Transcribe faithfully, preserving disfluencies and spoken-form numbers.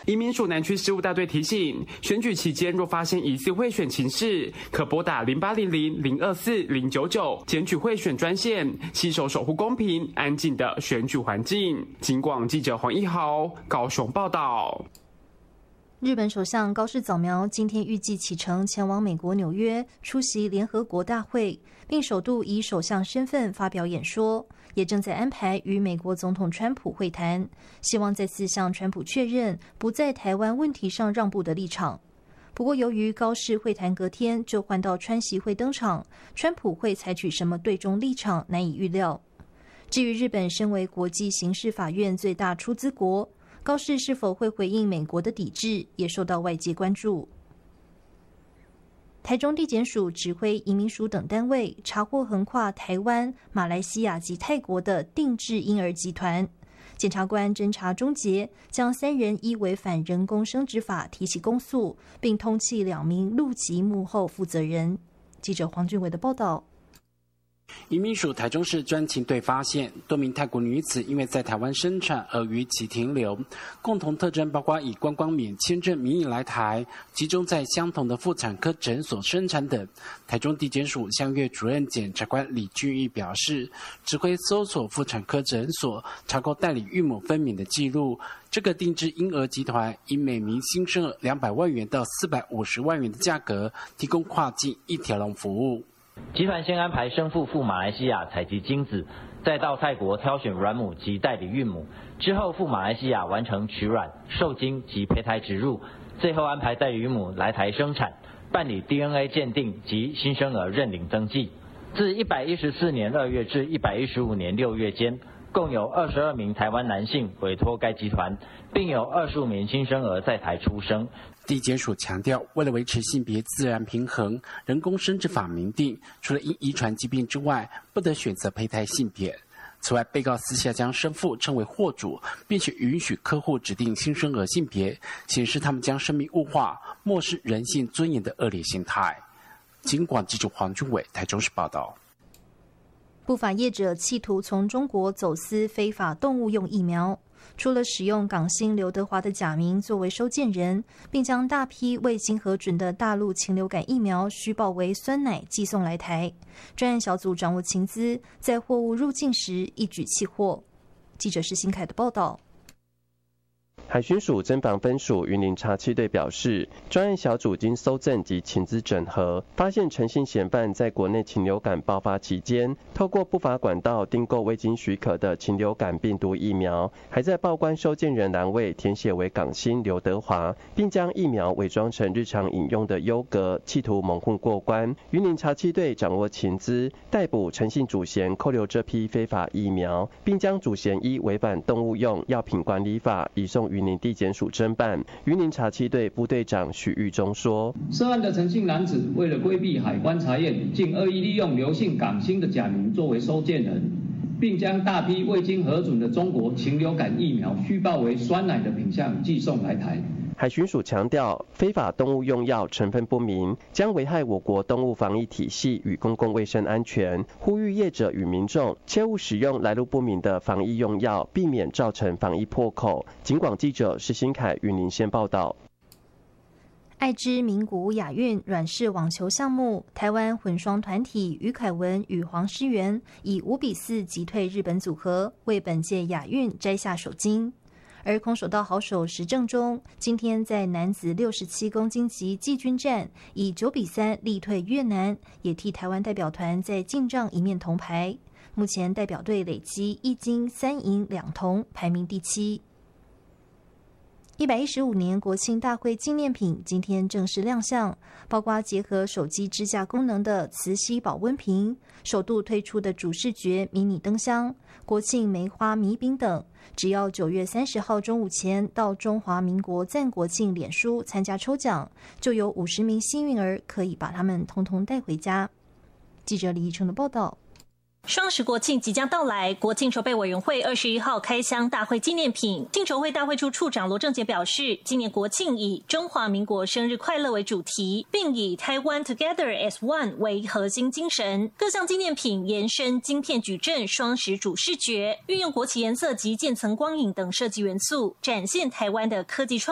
移民署南区事务大队提醒，选举期间若发现疑似贿选情事，可拨打零八零零零二四零九九检举贿选专线，携手守护公平安静的选举环境。警广记者黄一豪高雄报道。 日本首相高市早苗今天预计启程前往美国纽约出席联合国大会，并首度以首相身份发表演说，也正在安排与美国总统川普会谈，希望再次向川普确认不在台湾问题上让步的立场。不过，由于高市会谈隔天就换到川习会登场，川普会采取什么对中立场难以预料。至于日本身为国际刑事法院最大出资国，高市是否会回应美国的抵制，也受到外界关注。台中地检署指挥移民署等单位查获横跨台湾、马来西亚及泰国的定制婴儿集团。检察官侦查终结，将三人依违反人工生殖法提起公诉，并通缉两名陆籍幕后负责人。记者黄俊伟的报道。 移民署台中市专勤队发现多名泰国女子因为在台湾生产而逾期停留，共同特征包括以观光免签证名义来台，集中在相同的妇产科诊所生产等。台中地检署相约主任检察官李俊义表示，指挥搜索妇产科诊所，查扣代理孕母分娩的记录。这个定制婴儿集团以每名新生儿两百万元到四百五十万元的价格，提供跨境一条龙服务。 集团先安排生父赴马来西亚采集精子，再到泰国挑选卵母及代理孕母，之后赴马来西亚完成取卵、受精及胚胎植入，最后安排代理孕母来台生产，办理 D N A 鉴定及新生儿认领登记。自一百一十四年二月至一百一十五年六月间，共有二十二名台湾男性委托该集团，并有二十五名新生儿在台出生。 地检署强调，为了维持性别自然平衡，人工生殖法明定，除了因遗传疾病之外，不得选择胚胎性别。此外，被告私下将生父称为货主，并且允许客户指定新生儿性别，显示他们将生命物化，漠视人性尊严的恶劣心态。警广记者黄俊伟台中市报道。 不法业者企图从中国走私非法动物用疫苗，除了使用港星刘德华的假名作为收件人，并将大批未经核准的大陆禽流感疫苗虚报为酸奶寄送来台。专案小组掌握情资，在货物入境时一举缉获。记者施新凯的报道。 海巡署侦防分署云林查缉队表示，专案小组经搜证及情资整合，发现陈姓嫌犯在国内禽流感爆发期间，透过不法管道订购未经许可的禽流感病毒疫苗，还在报关收件人栏位填写为港星刘德华，并将疫苗伪装成日常饮用的优格，企图蒙混过关。云林查缉队掌握情资，逮捕陈姓主嫌，扣留这批非法疫苗，并将主嫌依违反动物用药品管理法移送云林地检署侦办。云林查缉队部队长许玉忠说， 涉案的陈姓男子为了规避海关查验，竟恶意利用刘姓港星的假名作为收件人，并将大批未经核准的中国禽流感疫苗虚报为酸奶的品项寄送来台。 海巡署强调，非法动物用药成分不明，将危害我国动物防疫体系与公共卫生安全，呼吁业者与民众切勿使用来路不明的防疫用药，避免造成防疫破口。警广记者施新凯云林县报道。 爱知名古屋亚运软式网球项目，台湾混双团体于凯文与黄诗媛以五比四击退日本组合，为本届亚运摘下首金。而空手道好手石正中今天在男子六十七公斤级季军战以九比三力退越南，也替台湾代表团在进账一面铜牌。目前代表队累积一金三银两铜，排名第七。一百一十五年国庆大会纪念品今天正式亮相，包括结合手机支架功能的磁吸保温瓶、首度推出的主视觉迷你灯箱、国庆梅花米饼等。只要九月三十号中午前到中华民国赞国庆脸书参加抽奖，就有五十名幸运儿可以把它们通通带回家。记者李义成的报道。 双十国庆即将到来，国庆筹备委员会二十一号开箱大会纪念品。庆筹会大会处处长罗正杰表示，今年国庆以中华民国生日快乐为主题，并以台湾 Together as One 为核心精神。各项纪念品延伸晶片矩阵双十主视觉，运用国旗颜色及渐层光影等设计元素，展现台湾的科技创